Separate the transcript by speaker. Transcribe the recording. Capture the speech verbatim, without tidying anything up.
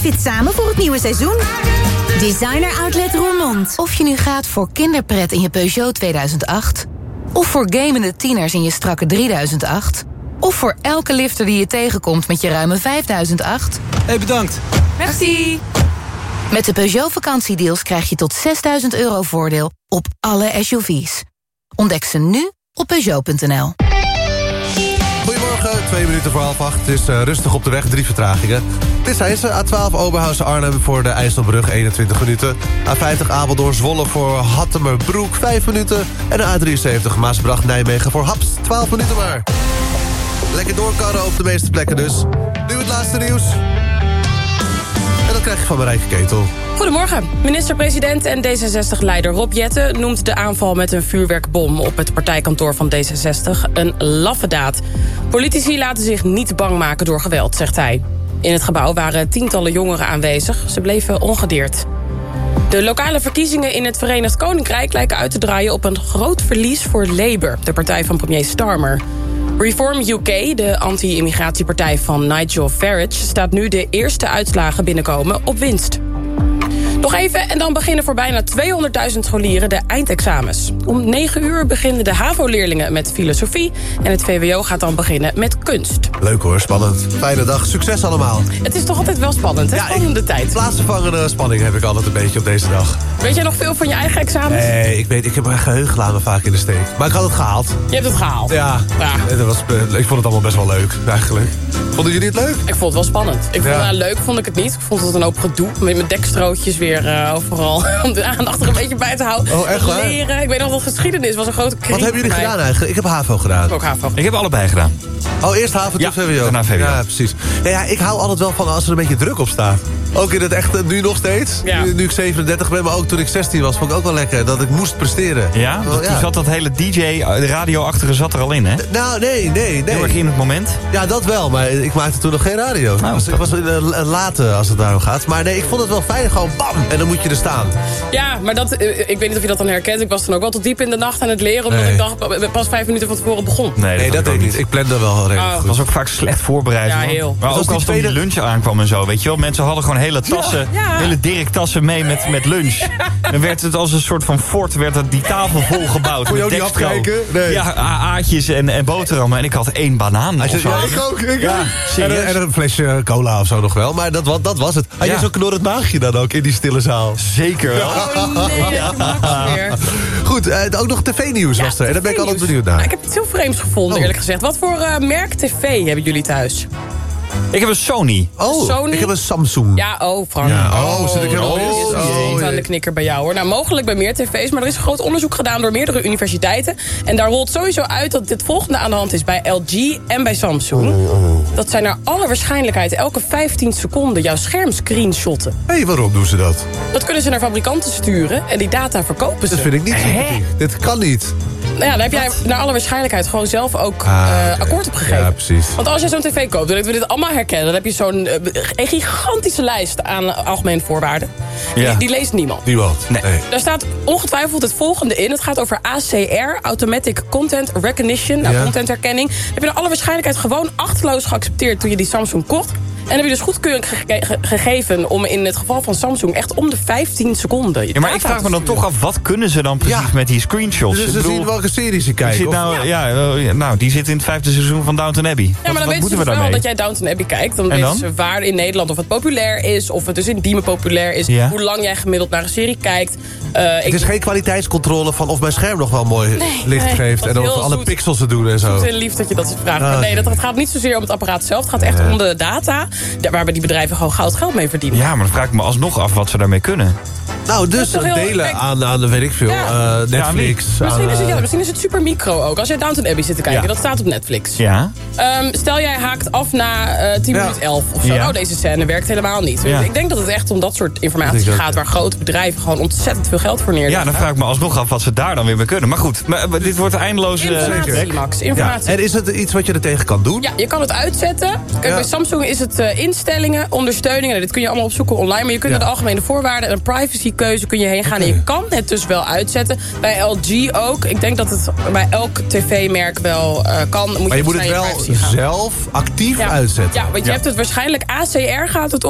Speaker 1: outfit samen voor het nieuwe seizoen. Designer Outlet Roermond.
Speaker 2: Of je nu gaat voor kinderpret in je Peugeot tweeduizend acht... of voor gamende tieners in je strakke drieduizend acht... of voor elke lifter die je tegenkomt met je ruime vijfduizend acht...
Speaker 3: Hey, bedankt.
Speaker 2: Merci. Met de Peugeot vakantiedeals krijg je tot zesduizend euro voordeel op alle S U V's. Ontdek ze nu op Peugeot punt n l.
Speaker 4: Goedemorgen, twee minuten voor half acht. Het is uh, rustig op de weg, drie vertragingen. Dit zijn ze, A twaalf Oberhausen Arnhem voor de IJsselbrug, eenentwintig minuten. A vijftig Apeldoorn Zwolle voor Hattemerbroek, vijf minuten. En de A drieënzeventig Maasbracht Nijmegen voor Haps, twaalf minuten maar. Lekker doorkarren op de meeste plekken dus. Nu het laatste nieuws. En dan krijg je van Marijke Ketel.
Speaker 5: Goedemorgen. Minister-president en D zesenzestig-leider Rob Jetten noemt de aanval met een vuurwerkbom op het partijkantoor van D zesenzestig een laffe daad. Politici laten zich niet bang maken door geweld, zegt hij. In het gebouw waren tientallen jongeren aanwezig. Ze bleven ongedeerd. De lokale verkiezingen in het Verenigd Koninkrijk lijken uit te draaien op een groot verlies voor Labour, de partij van premier Starmer. Reform U K, de anti-immigratiepartij van Nigel Farage, staat nu de eerste uitslagen binnenkomen op winst. Nog even en dan beginnen voor bijna tweehonderdduizend scholieren de eindexamens. Om negen uur beginnen de HAVO-leerlingen met filosofie en het V W O gaat dan beginnen met kunst.
Speaker 4: Leuk hoor, spannend. Fijne dag, succes allemaal.
Speaker 5: Het is toch altijd wel spannend, hè?
Speaker 4: Ja,
Speaker 5: Spannende
Speaker 4: ik,
Speaker 5: tijd.
Speaker 4: Plaatsvervangende spanning heb ik altijd een beetje op deze dag.
Speaker 5: Weet jij nog veel van je eigen examens?
Speaker 4: Nee, ik weet, ik heb mijn geheugen laten me vaak in de steek. Maar ik had het gehaald.
Speaker 5: Je hebt het gehaald.
Speaker 4: Ja,
Speaker 5: ja.
Speaker 4: Dat was, ik vond het allemaal best wel leuk, eigenlijk. Vonden jullie het leuk?
Speaker 5: Ik vond het wel spannend. Ik vond
Speaker 4: ja.
Speaker 5: het leuk, vond ik het niet. Ik vond het een hoop gedoe. Met mijn dekstrootjes weer uh, overal. Om de aandacht er een beetje bij te houden.
Speaker 4: Oh, echt waar?
Speaker 5: Leren. Ik weet nog dat geschiedenis was een grote kriek.
Speaker 4: Wat hebben jullie gedaan eigenlijk? Ik heb HAVO gedaan.
Speaker 5: Ik heb ook HAVO.
Speaker 3: Ik heb allebei gedaan.
Speaker 4: Oh, eerst HAVO,
Speaker 3: ja,
Speaker 4: toen V W O.
Speaker 3: daarna V W O.
Speaker 4: Ja, precies. Ja, ja, ik hou altijd wel van als er een beetje druk op staat. Ook in het echte, nu nog steeds.
Speaker 5: Ja.
Speaker 4: Nu, nu ik zevenendertig ben, maar ook toen ik zestien was, vond ik ook wel lekker dat ik moest presteren.
Speaker 3: Ja?
Speaker 4: Wel,
Speaker 3: Dus toen zat dat hele D J, de radioachtige zat er al in, hè?
Speaker 4: Nou, nee, nee, nee.
Speaker 3: Heel erg in het moment.
Speaker 4: Ja, dat wel, maar ik maakte toen nog geen radio.
Speaker 3: Nou,
Speaker 4: dus ik was een, een late als het daarom gaat. Maar nee, ik vond het wel fijn, gewoon bam, en dan moet je er staan.
Speaker 5: Ja, maar dat, ik weet niet of je dat dan herkent. Ik was dan ook wel tot diep in de nacht aan het leren. Omdat
Speaker 4: Nee.
Speaker 5: ik dacht, pas vijf minuten van tevoren begon.
Speaker 3: Nee,
Speaker 4: Nee, dat
Speaker 3: deed
Speaker 4: deed ik niet. Ik plande wel redelijk
Speaker 5: Oh.
Speaker 4: goed.
Speaker 3: Het was ook vaak slecht voorbereid.
Speaker 5: Ja,
Speaker 3: man.
Speaker 5: heel.
Speaker 3: Maar
Speaker 4: was
Speaker 3: ook
Speaker 4: die
Speaker 3: als het om die
Speaker 4: tweede-
Speaker 3: lunch aankwam en zo, weet je wel. Mensen hadden gewoon hele tassen,
Speaker 5: Ja, ja.
Speaker 3: hele Dirk-tassen mee met, met lunch. Dan werd het als een soort van fort, werd het die tafel volgebouwd.
Speaker 4: Kon je
Speaker 3: met
Speaker 4: ook niet
Speaker 3: dekstro.
Speaker 4: afkijken? Nee.
Speaker 3: Ja, a- aatjes en, en boterhammen. En ik had één banaan
Speaker 4: Hij
Speaker 3: of
Speaker 4: zei,
Speaker 3: zo.
Speaker 4: ja, ik ook. Ik
Speaker 3: Ja,
Speaker 4: ook.
Speaker 3: serieus?
Speaker 4: En, en een flesje cola of zo nog wel. Maar dat, wa- dat was het. Had je
Speaker 3: Ja.
Speaker 4: zo'n knorrend maagje dan ook in die stille zaal?
Speaker 3: Zeker wel.
Speaker 5: Oh nee, dat mag niet meer.
Speaker 4: Goed, eh, ook nog tv-nieuws was er. En daar ben ik altijd benieuwd naar.
Speaker 5: Nou, ik heb iets heel vreemds gevonden,
Speaker 4: Oh.
Speaker 5: eerlijk gezegd. Wat voor uh, merk tv hebben jullie thuis?
Speaker 3: Ik heb een Sony.
Speaker 4: Oh,
Speaker 5: Sony?
Speaker 4: ik heb een Samsung.
Speaker 5: Ja, oh, Frank.
Speaker 4: Ja, oh, zit ik helemaal
Speaker 5: dat
Speaker 4: mis?
Speaker 5: is
Speaker 4: Oh,
Speaker 5: niet aan
Speaker 4: jee.
Speaker 5: de knikker bij jou, hoor. Nou, mogelijk bij meer tv's, maar er is een groot onderzoek gedaan door meerdere universiteiten. En daar rolt sowieso uit dat dit volgende aan de hand is bij L G en bij Samsung. Dat zij naar alle waarschijnlijkheid elke vijftien seconden jouw scherm screenshotten.
Speaker 4: Hé, hey, waarom doen ze dat?
Speaker 5: Dat kunnen ze naar fabrikanten sturen en die data verkopen ze.
Speaker 4: Dat vind ik niet sympathiek. Dit kan niet.
Speaker 5: Nou ja, dan heb jij naar alle waarschijnlijkheid gewoon zelf ook
Speaker 4: Ah,
Speaker 5: uh,
Speaker 4: oké.
Speaker 5: akkoord opgegeven.
Speaker 4: Ja, precies.
Speaker 5: Want als je zo'n tv koopt, dan we dit allemaal herkennen. Dan heb je zo'n uh, een gigantische lijst aan algemene voorwaarden.
Speaker 3: Ja.
Speaker 5: Die, die leest niemand.
Speaker 4: Niemand.
Speaker 3: Nee.
Speaker 5: Daar staat ongetwijfeld het volgende in. Het gaat over A C R, Automatic Content Recognition, nou,
Speaker 4: Ja.
Speaker 5: contentherkenning. Dat heb je naar alle waarschijnlijkheid gewoon achterloos geaccepteerd toen je die Samsung kocht. En heb je dus goedkeuring ge ge gegeven om in het geval van Samsung echt om de vijftien seconden.
Speaker 3: Ja, maar ik vraag me dan toch af, wat kunnen ze dan precies
Speaker 4: Ja.
Speaker 3: met die screenshots?
Speaker 4: Dus
Speaker 3: Ik
Speaker 4: ze
Speaker 3: bedoel,
Speaker 4: zien welke series ze
Speaker 3: ik
Speaker 4: kijken.
Speaker 3: zit
Speaker 4: of-
Speaker 3: nou, ja. Ja, nou, die zit in het vijfde seizoen van Downton Abbey.
Speaker 5: Ja,
Speaker 3: Wat-
Speaker 5: maar dan
Speaker 3: wat
Speaker 5: weten ze
Speaker 3: moeten
Speaker 5: dus
Speaker 3: we
Speaker 5: wel
Speaker 3: daarmee?
Speaker 5: dat jij Dan Abbey kijkt. Dan
Speaker 3: En
Speaker 5: weten
Speaker 3: dan?
Speaker 5: ze waar in Nederland of het populair is. Of het dus in Diemen populair is.
Speaker 3: Ja.
Speaker 5: Hoe lang jij gemiddeld naar een serie kijkt. Uh, ik
Speaker 4: Het is geen kwaliteitscontrole van of mijn scherm nog wel mooi licht
Speaker 5: nee,
Speaker 4: geeft.
Speaker 5: wat
Speaker 4: En of
Speaker 5: heel
Speaker 4: alle
Speaker 5: zoet.
Speaker 4: pixels te doen en zo.
Speaker 5: Het is lief dat je dat soort vragen
Speaker 4: Ah,
Speaker 5: hebt. Nee,
Speaker 4: oké.
Speaker 5: dat, het gaat niet zozeer om het apparaat zelf. Het gaat echt
Speaker 4: Ja.
Speaker 5: om de data. Daar, waar die bedrijven gewoon goud geld mee verdienen.
Speaker 3: Ja, maar dan vraag ik me alsnog af wat ze daarmee kunnen.
Speaker 4: Nou, dus
Speaker 5: Dat is toch heel-
Speaker 4: delen
Speaker 5: kijk-
Speaker 4: aan, aan, weet ik veel,
Speaker 5: Ja.
Speaker 4: eh, Netflix.
Speaker 5: Misschien
Speaker 4: aan,
Speaker 5: is, het, ja,
Speaker 4: eh,
Speaker 5: misschien is het super micro ook. Als jij Downton Abbey zit te kijken,
Speaker 4: Ja.
Speaker 5: dat staat op Netflix.
Speaker 3: Ja.
Speaker 5: Um, stel jij haakt af na uh, tien
Speaker 4: Ja.
Speaker 5: minuten elf of zo.
Speaker 3: Ja.
Speaker 5: Oh, deze scène werkt helemaal niet.
Speaker 3: Ja.
Speaker 5: Ik denk dat het echt om dat soort informatie
Speaker 4: Ik denk
Speaker 5: gaat...
Speaker 4: ook,
Speaker 5: waar grote bedrijven gewoon ontzettend veel geld voor neerleggen.
Speaker 3: Ja, dan vraag ik me alsnog af wat ze daar dan weer mee kunnen. Maar goed, maar, maar dit wordt eindeloos... eh,
Speaker 5: Informatie, Max.
Speaker 4: ja.
Speaker 5: Informatie.
Speaker 4: En is het iets wat je er tegen kan doen?
Speaker 5: Ja, je kan het uitzetten. Kijk,
Speaker 4: Ja.
Speaker 5: bij Samsung is het uh, instellingen, ondersteuningen. Nou, dit kun je allemaal opzoeken online. Maar je kunt
Speaker 4: Ja.
Speaker 5: naar de algemene voorwaarden en een privacykeuze kun je heen gaan.
Speaker 4: Oké.
Speaker 5: En je kan het dus wel uitzetten. Bij L G ook. Ik denk dat het bij elk tv-merk wel uh, kan. Moet
Speaker 4: Maar je moet
Speaker 5: dus
Speaker 4: het
Speaker 5: naar
Speaker 4: wel
Speaker 5: privacy gaan.
Speaker 4: zelf actief
Speaker 5: Ja.
Speaker 4: uitzetten.
Speaker 5: Ja, want je
Speaker 3: Ja.
Speaker 5: hebt het waarschijnlijk A C R gaat het